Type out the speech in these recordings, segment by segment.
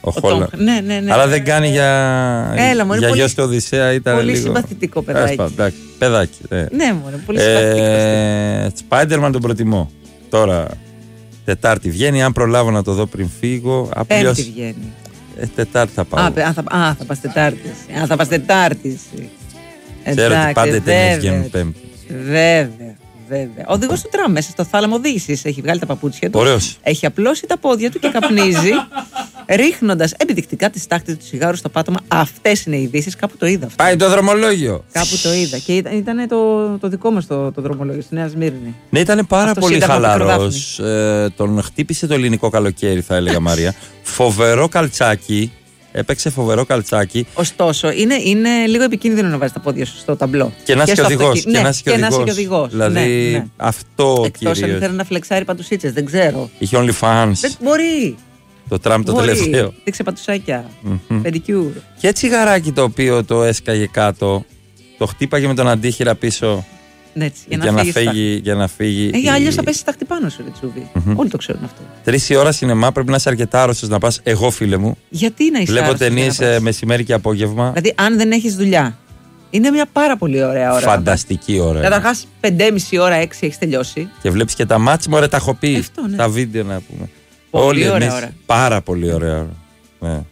Ο Χόλαντ. Ναι. Αλλά δεν κάνει για γιο του Οδυσσέα. Ήταν πολύ λίγο συμπαθητικό παιδάκι. Παιδάκι. Ναι, μωρέ, πολύ συμπαθητικό. Σπάιντερμαν τον προτιμώ. Τώρα Τετάρτη βγαίνει. Αν προλάβω να το δω πριν φύγω. Πέμπτη βγαίνει. Τετάρτη θα πάω. Θα πας Τετάρτη. Ξέρω ότι πάντα οι ταινίες βγαίνουν Πέμπτη. Βέβαια. Ο οδηγός του τραμ μέσα στο θάλαμο οδήγησης έχει βγάλει τα παπούτσια του. Ωραίος. Έχει απλώσει τα πόδια του και καπνίζει, ρίχνοντας επιδεικτικά τη στάχτη του σιγάρου στο πάτωμα. Αυτές είναι οι ειδήσεις. Κάπου το είδα αυτό. Πάει το δρομολόγιο. Κάπου το είδα. Και ήταν το δικό μας το δρομολόγιο στη Νέα Σμύρνη. Ναι, ήταν πάρα Αυτό πολύ σύνταγμα χαλαρός. Τον χτύπησε το ελληνικό καλοκαίρι, θα έλεγα Μαρία. Φοβερό καλτσάκι. Έπαιξε φοβερό καλτσάκι. Ωστόσο, είναι λίγο επικίνδυνο να βάζεις τα πόδια σου στο ταμπλό. Και να είσαι και οδηγός. Δηλαδή ναι. αυτό εκτός κυρίως. αν θέλει να φλεξάρει πατουσίτσες, δεν ξέρω. Είχε OnlyFans. Δεν μπορεί. Το Τραμπ το τελευταίο. Δείξε πατουσάκια. Πεντικιούρ. Και τσιγαράκι το οποίο το έσκαγε κάτω. Το χτύπαγε με τον αντίχειρα πίσω. Έτσι, για να φύγει. Αλλιώς θα πέσει στάχτη πάνω σου, Ριτσούβι. Όλοι το ξέρουν αυτό. 3 η ώρα σινεμά, πρέπει να είσαι αρκετά άρρωστος να πας. Εγώ, φίλε μου. Γιατί να είσαι άρρωστος? Βλέπω ταινίες μεσημέρι και απόγευμα. Δηλαδή, αν δεν έχεις δουλειά, είναι μια πάρα πολύ ωραία ώρα. Φανταστική ώρα. Καταρχάς, 5,5 ώρα, 6 έχεις τελειώσει. Και βλέπεις και τα μάτς, μωρέ, τα έχω πει. Ναι. Τα βίντεο να πούμε. Πολύ ωραία ώρα. Πάρα πολύ ωραία ώρα.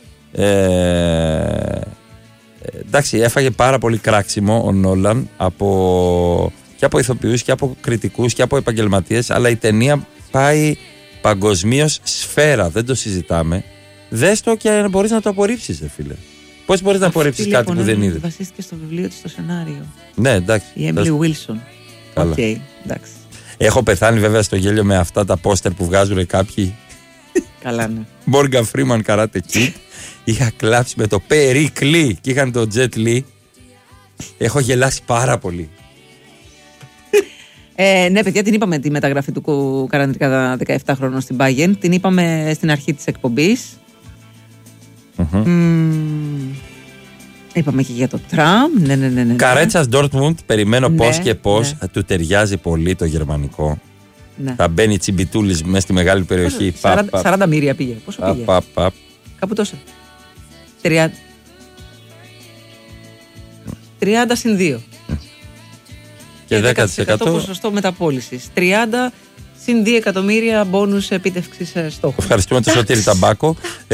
Ναι. Εντάξει, έφαγε πάρα πολύ κράξιμο ο Νόλαν και από ηθοποιούς και από κριτικούς και από επαγγελματίες, αλλά η ταινία πάει παγκοσμίως σφαίρα, δεν το συζητάμε. Δες το και μπορείς να το απορρίψεις, φίλε. Πώς μπορείς να απορρίψεις κάτι που δεν είδες? Βασίστηκε στο βιβλίο της στο σενάριο. Ναι, εντάξει. Η Έμιλι Βίλσον. Οκ, εντάξει. Έχω πεθάνει βέβαια στο γέλιο με αυτά τα πόστερ που βγάζουν κάποιοι. Καλά, ναι. Morgan Freeman Karate Kid. Είχα κλάψει με το Περικλή και είχαν το Jet Li. Έχω γελάσει πάρα πολύ. Ναι, παιδιά, την είπαμε τη μεταγραφή του Καραντρίκα 17 χρόνων στην Bayern. Την είπαμε στην αρχή της εκπομπής. Είπαμε και για το Τραμπ. Ναι. Καρέτσας Ντόρτμουντ, περιμένω πώς και πώς. Του ταιριάζει πολύ το γερμανικό. Ναι. Θα μπαίνει τσιμπιτούλης μέσα στη μεγάλη περιοχή. 40 μοίρια πήγε. Πόσο πήγε? Κάπου τόσο. 30 συν 2. Και 10% ποσοστό μεταπώλησης. 30 συν 2 εκατομμύρια μπόνους επίτευξης στόχου. Ευχαριστούμε τον Σωτήρη Ταμπάκο.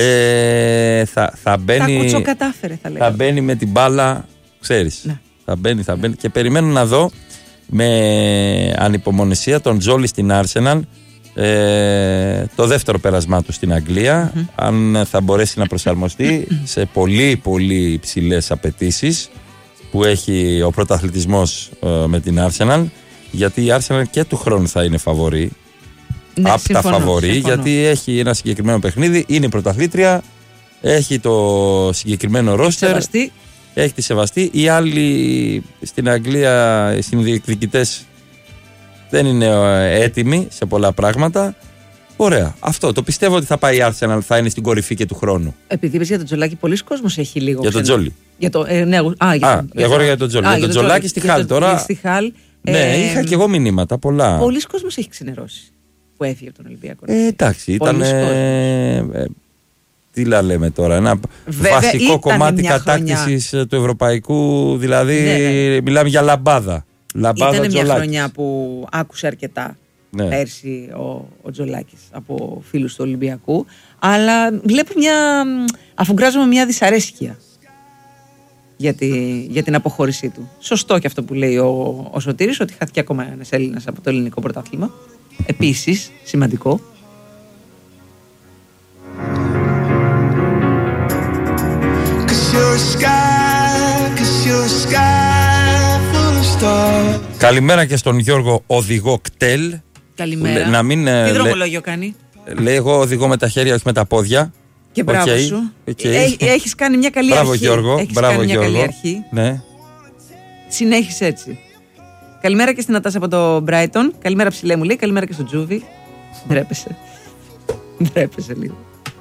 Θα μπαίνει. Τα κουτσοκατάφερε, θα λέγαμε. Θα μπαίνει με την μπάλα, ξέρεις. Ναι. Θα μπαίνει. Και περιμένω να δω με ανυπομονησία τον Τζόλι στην Arsenal. Το δεύτερο πέρασμά του στην Αγγλία, αν θα μπορέσει να προσαρμοστεί σε πολύ πολύ υψηλές απαιτήσεις που έχει ο πρωταθλητισμός με την Arsenal, γιατί η Arsenal και του χρόνου θα είναι φαβορί, από τα φαβορί, γιατί έχει ένα συγκεκριμένο παιχνίδι, είναι πρωταθλήτρια, έχει το συγκεκριμένο ρόστερ, έχει τη σεβαστή. Οι άλλοι στην Αγγλία, οι συνδιεκδικητές, δεν είναι έτοιμοι σε πολλά πράγματα. Ωραία. Αυτό το πιστεύω ότι θα πάει η Arsenal, θα είναι στην κορυφή και του χρόνου. Επειδή είπες για τον Τζολάκη, πολλοί κόσμος έχει λίγο. Για τον Τζόλι. Εγώ για τον Τζόλι. Για τον Τζολάκη στη Χάλ τώρα. Στη Χάλ. Ναι, είχα και εγώ μηνύματα πολλά. Πολλοί κόσμος έχει ξενερώσει που έφυγε από τον Ολυμπιακό. Εντάξει, ήταν. Τι λέμε τώρα, ένα βασικό κομμάτι κατάκτησης του ευρωπαϊκού, δηλαδή μιλάμε για λαμπάδα. Ήταν μια χρονιά που άκουσε αρκετά πέρσι ο Τζολάκης από φίλους του Ολυμπιακού, αλλά βλέπω αφουγκράζομαι μια δυσαρέσκεια για την αποχώρησή του. Σωστό και αυτό που λέει ο Σωτήρης, ότι χάθηκε ακόμα ένας Έλληνας από το ελληνικό πρωτάθλημα. Επίσης, σημαντικό. Καλημέρα και στον Γιώργο οδηγό κτέλ. Καλημέρα. Τι δρομολόγιο κάνει? Λέει, εγώ οδηγώ με τα χέρια, όχι με τα πόδια. Και μπράβο σου. Έχεις κάνει μια καλή αρχή. Γιώργο. Μπράβο Γιώργο. Καλή αρχή. Ναι. Συνέχισε έτσι. Καλημέρα και στην Νατάσα από το Brighton. Καλημέρα ψηλέ μου λέει. Καλημέρα και στο Τζούβι. Ντρέπεσαι. Ντρέπεσαι λίγο.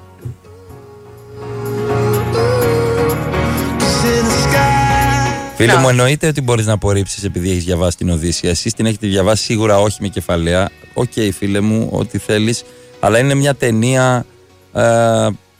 Φίλε μου, εννοείται ότι μπορείς να απορρίψεις επειδή έχεις διαβάσει την Οδύσσεια. Εσείς την έχετε διαβάσει σίγουρα όχι με κεφαλαία. Οκ, φίλε μου, ό,τι θέλεις. Αλλά είναι μια ταινία